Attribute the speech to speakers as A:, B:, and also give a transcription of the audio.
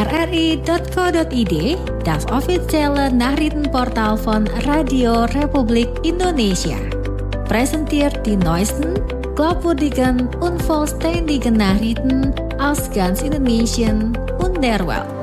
A: rri.co.id, das officiële nachrichtenportal van Radio Republik Indonesia. Presenteert die neuesten, glaubwürdigen und vollständigen Nachrichten aus ganz Indonesien und der Welt.